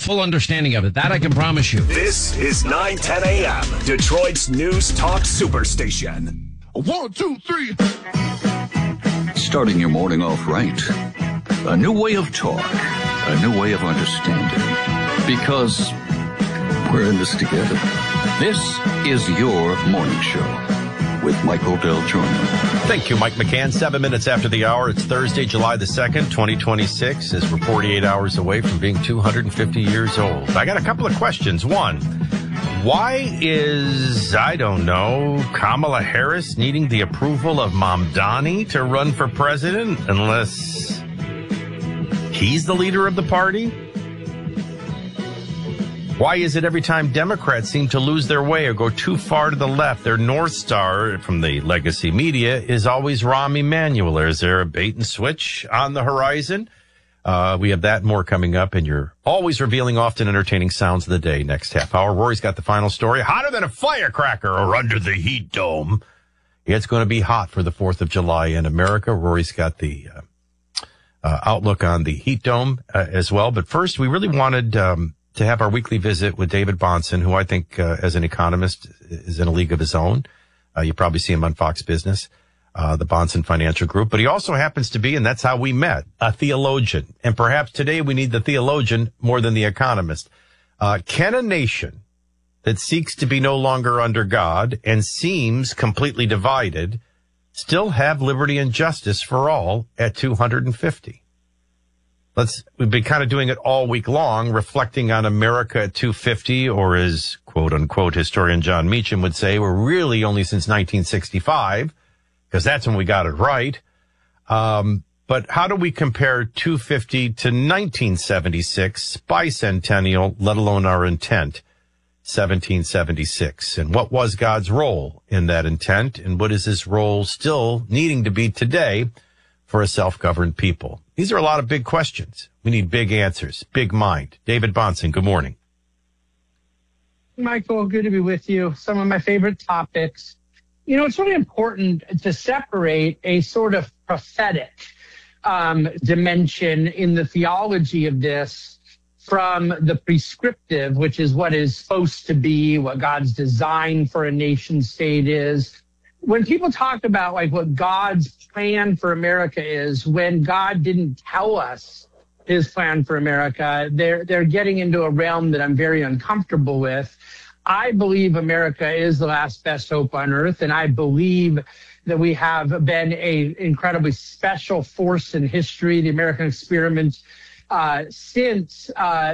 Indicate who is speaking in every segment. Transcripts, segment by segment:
Speaker 1: full understanding of it. That I can promise you.
Speaker 2: This is 910 a.m., Detroit's News Talk Superstation.
Speaker 3: 1, 2, 3.
Speaker 4: Starting your morning off right. A new way of talk. A new way of understanding. Because we're in this together. This is your morning show with Michael Del Giorno.
Speaker 5: Thank you, Mike McCann. 7 minutes after the hour. It's Thursday, July the 2nd, 2026, as we're 48 hours away from being 250 years old. I got a couple of questions. One, why is, I don't know, Kamala Harris needing the approval of Mamdani to run for president unless he's the leader of the party? Why is it every time Democrats seem to lose their way or go too far to the left, their North Star from the legacy media is always Rahm Emanuel? Is there a bait and switch on the horizon? We have that and more coming up, and you're always revealing often entertaining sounds of the day next half hour. Rory's got the final story. Hotter than a firecracker or under the heat dome. It's going to be hot for the 4th of July in America. Rory's got the outlook on the heat dome as well. But first, we really wanted to have our weekly visit with David Bahnsen, who I think, as an economist, is in a league of his own. You probably see him on Fox Business, the Bahnsen Financial Group. But he also happens to be, and that's how we met, a theologian. And perhaps today we need the theologian more than the economist. Can a nation that seeks to be no longer under God and seems completely divided still have liberty and justice for all at 250? We've been kind of doing it all week long, reflecting on America at 250, or as quote unquote historian John Meacham would say, we're really only since 1965, because that's when we got it right. But how do we compare 250 to 1976 bicentennial, let alone our intent, 1776? And what was God's role in that intent? And what is his role still needing to be today for a self-governed people? These are a lot of big questions. We need big answers, big mind. David Bahnsen, good morning.
Speaker 6: Michael, good to be with you. Some of my favorite topics. You know, it's really important to separate a sort of prophetic dimension in the theology of this from the prescriptive, which is what is supposed to be, what God's design for a nation state is. When people talk about like what God's plan for America is, when God didn't tell us his plan for America, they're getting into a realm that I'm very uncomfortable with. I believe America is the last best hope on earth, and I believe that we have been a incredibly special force in history, the American experiment, since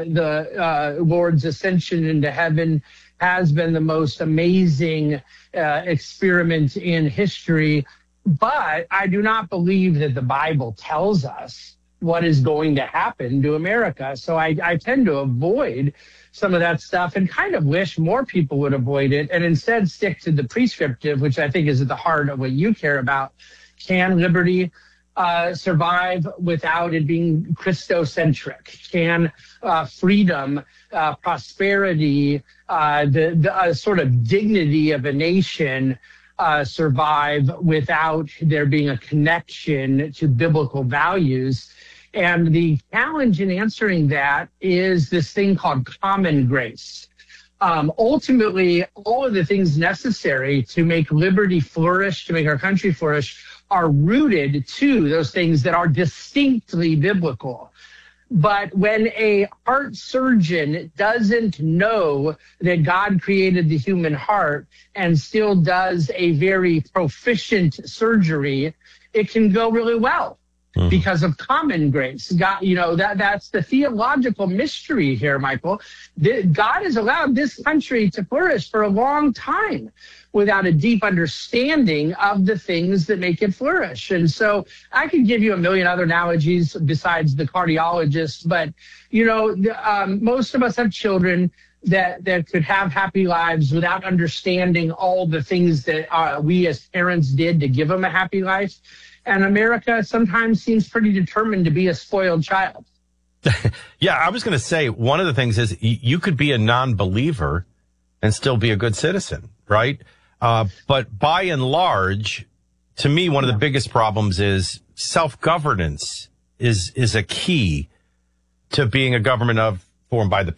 Speaker 6: the Lord's ascension into heaven has been the most amazing experiment in history. But I do not believe that the Bible tells us what is going to happen to America. So I tend to avoid some of that stuff and kind of wish more people would avoid it and instead stick to the prescriptive, which I think is at the heart of what you care about. Can liberty survive without it being Christocentric? Can freedom, prosperity, the sort of dignity of a nation survive without there being a connection to biblical values? And the challenge in answering that is this thing called common grace. Ultimately, all of the things necessary to make liberty flourish, to make our country flourish, are rooted to those things that are distinctly biblical. But when a heart surgeon doesn't know that God created the human heart and still does a very proficient surgery, it can go really well because of common grace. God, you know, that's the theological mystery here, Michael. God has allowed this country to flourish for a long time without a deep understanding of the things that make it flourish. And so I could give you a million other analogies besides the cardiologist, but, you know, most of us have children that could have happy lives without understanding all the things that we as parents did to give them a happy life. And America sometimes seems pretty determined to be a spoiled child.
Speaker 5: Yeah, I was going to say, one of the things is you could be a non-believer and still be a good citizen, right? But by and large, to me, one of the biggest problems is self-governance is a key to being a government formed by the